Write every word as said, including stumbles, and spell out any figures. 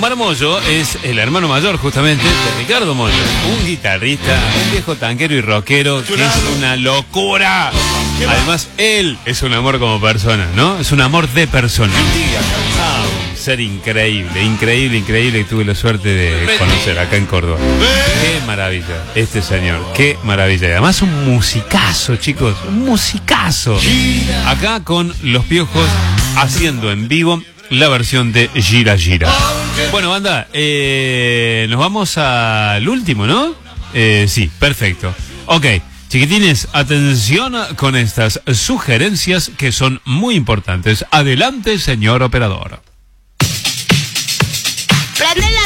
Omar Mollo es el hermano mayor justamente de Ricardo Mollo, un guitarrista, un viejo tanquero y rockero que es una locura. Además, él es un amor como persona, ¿no? Es un amor de persona. Ah, un ser increíble, increíble, increíble, y tuve la suerte de conocer acá en Córdoba. Qué maravilla, este señor, qué maravilla. Y además un musicazo, chicos, un musicazo. Acá con Los Piojos haciendo en vivo la versión de Gira Gira. Bueno, banda, eh, nos vamos al último, ¿no? Eh, sí, perfecto. Ok, chiquitines, atención con estas sugerencias que son muy importantes. Adelante, señor operador. ¡Prende la